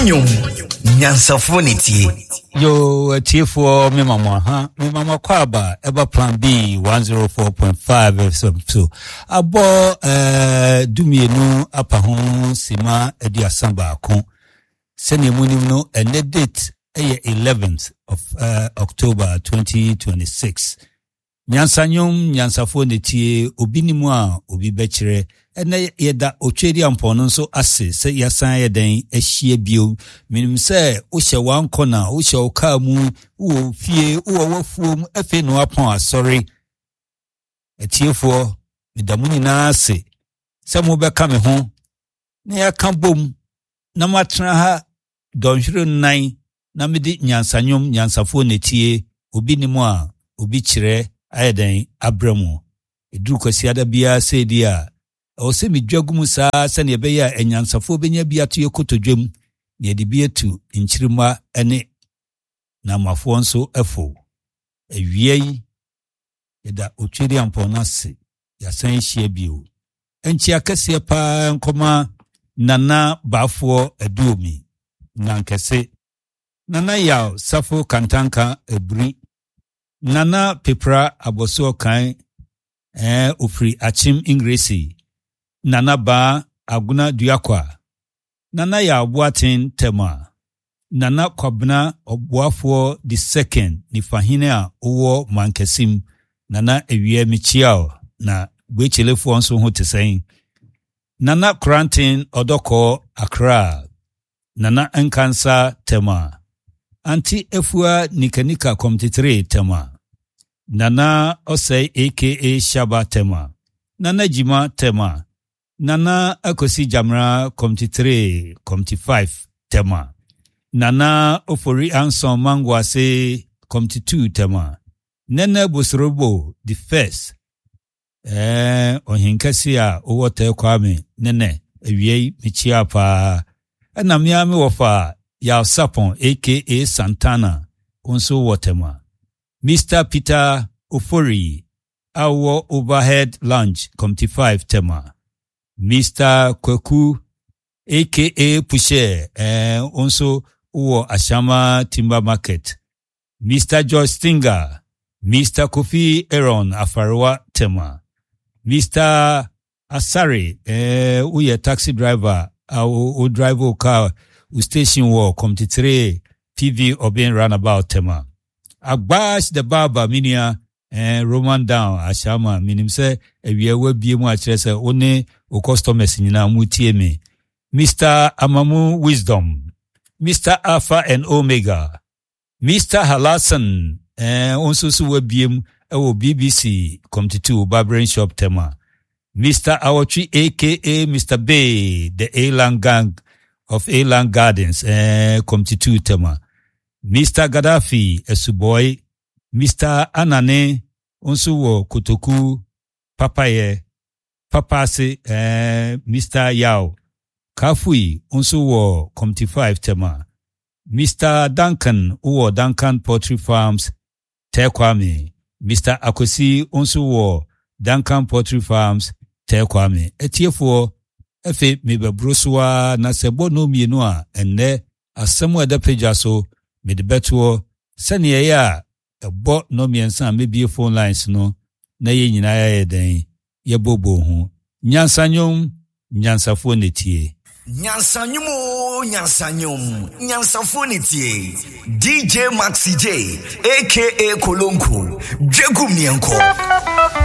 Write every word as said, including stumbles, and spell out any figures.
Nyum nyansafoniti yo T four me mama ha me mama kwaba eba plan B one oh four point five so abo eh dumienu apa ho sima edi asamba akon sene munim no ene date eye eleventh of uh, October twenty twenty-six nyansanyum nyansafoniti obi nimu a obi bekire ene yeda otwedi ampono nso ase se yasan yeden ehie bio minim se wo hye wan kona wo hye oka mu wo fie wo wafuom afi no apon asori etiefo medamu nyina ase se mo beka me ho na yaka bom na matra ha donhwere nnan na mede nyansanyum nyansafo netie obi nimu a obi kire ayeden abramo eduru kwasiada bia se dia o se mi dwagumu saa se ne be ya enyansafo benya bia to yekotodwam ne de bia tu nchirima ene na mafo nso afo awiei eda otweri ampona se ya san hie bio enchi akase pa nkoma nana bafo aduomi nankese nana yaw safo kantanka ebri nana pepra aboso kan eh ofri achim ingresi nana ba aguna duakwa nana ya abuatin tema nana kwabna obuafo the second ni fahine a owo mankesim nana ewie michiao na gwechelefo nso ho tesain nana quarantine odoko Accra nana enkansa tema anti efua nikanika committee three tema nana osei aka Shaba tema nana Jima tema nana akosi jamra committee three committee five tema nana ofori anson mangwase committee two tema nana busrobo the first eh ohinkasi a owote kwame nene awiei michia pa na miami wofa ya sapon aka Santana onso wotema Mister Peter Ofori awo overhead lounge committee five tema Mister Kweku aka Pushe eh onso uwo Ashama Timber Market Mister George Stinger Mister Kofi Aaron Afarwa tema Mister Asari eh uye taxi driver au o driver car u station war committee three P V Oben Runabout tema Agbash the Baba minia eh Roman down Ashama minimse ewie wabie mu akirese one o customers nyina mutie me Mister Amamu Wisdom Mister Alpha and Omega Mister Halasan eh onso so wabiem e B B C committee two barbering shop tema Mister Awotri aka Mister Bay the Elan gang of Elan Gardens eh committee two tema Mister Gaddafi Esuboy Mister Anane onso wo Kotoku Papaye Papase eh Mister Yao Kafui onso wo committee five tema Mister Duncan wo Duncan Poultry Farms Tekwame Mister Akosi onso wo Duncan Poultry Farms Tekwame etiefo efe mebebrosoa na sebo no mienu a enne asemu eda pagya so medebeto sene ya ebo no miensa mebie phone lines no na ye nyina ya den ye bobo ho nyansanyum nyansafo netie Nyansanyumo nyansanyum nyansafoniti D J Maxi J aka Kolonko Jegum Nienko